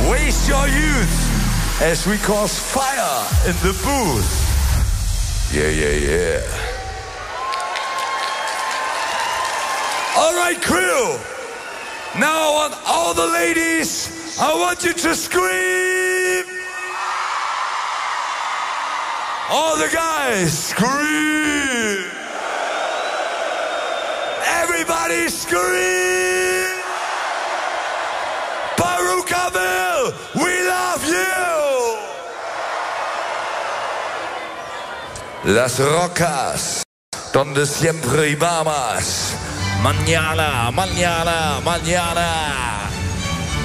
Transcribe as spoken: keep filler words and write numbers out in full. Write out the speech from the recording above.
Waste your youth as we cause fire in the booth. Yeah, yeah, yeah. All right, crew. Now I want all the ladies, I want you to scream. All the guys, scream. Everybody scream. Barucaville, we love you. Las rocas, donde siempre vamos. Mañana, mañana, mañana.